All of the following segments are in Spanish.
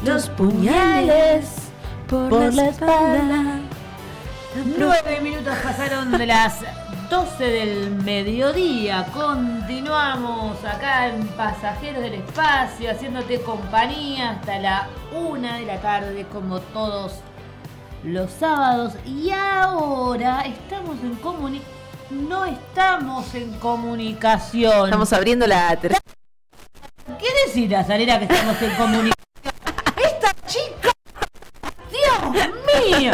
los puñales por la espalda. 9 minutos pasaron de las 12 del mediodía. Continuamos acá en Pasajeros del Espacio, haciéndote compañía hasta la 1 de la tarde, como todos los sábados. Y ahora estamos en no estamos en comunicación. Estamos abriendo la tercera. ¿Qué decir, Azarera, que estamos en comunicación? ¡Esta chica! ¡Dios mío!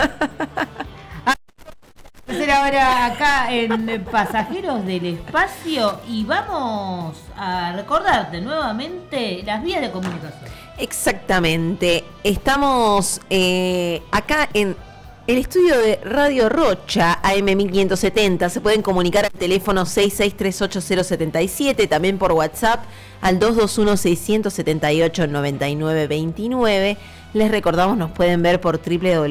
Ahora acá en Pasajeros del Espacio y vamos a recordarte nuevamente las vías de comunicación. Exactamente. Estamos acá en el estudio de Radio Rocha, AM 1570. Se pueden comunicar al teléfono 66380077, también por WhatsApp al 221-678-9929. Les recordamos, nos pueden ver por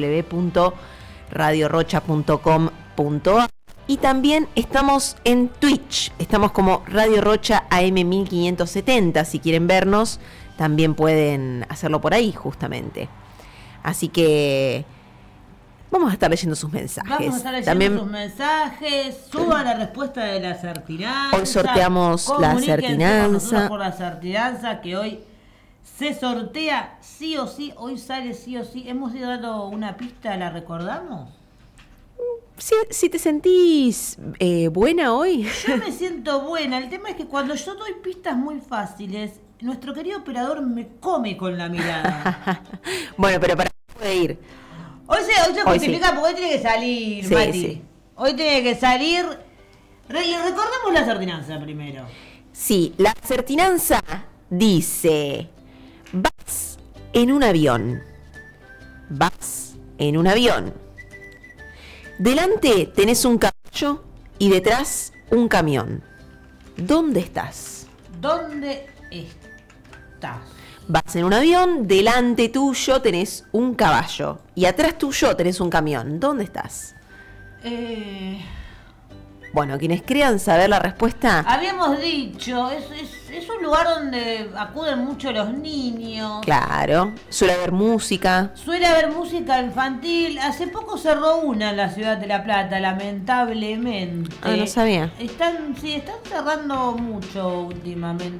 www.radiorocha.com.ar y también estamos en Twitch. Estamos como Radio Rocha AM 1570. Si quieren vernos, también pueden hacerlo por ahí, justamente. Así que vamos a estar leyendo sus mensajes. Vamos a estar leyendo también sus mensajes. Suba la respuesta de la certinanza. Hoy sorteamos la certinanza. Por la certinanza que hoy se sortea sí o sí. Hoy sale sí o sí. Hemos dado una pista, ¿la recordamos? Si te sentís buena hoy. Yo me siento buena. El tema es que cuando yo doy pistas muy fáciles, nuestro querido operador me come con la mirada. Bueno, pero para qué puede ir. Hoy se justifica sí. Porque hoy tiene que salir, sí, Mati. Sí. Hoy tiene que salir. Recordemos la certinanza primero. Sí, la certinanza dice: vas en un avión. Vas en un avión. Delante tenés un caballo y detrás un camión. ¿Dónde estás? ¿Dónde estás? Vas en un avión, delante tuyo tenés un caballo y atrás tuyo tenés un camión. ¿Dónde estás? Bueno, quienes crean saber la respuesta... Habíamos dicho, es un lugar donde acuden mucho los niños. Claro, suele haber música. Suele haber música infantil. Hace poco cerró una en la ciudad de La Plata, lamentablemente. Ah, no sabía. Están cerrando mucho últimamente.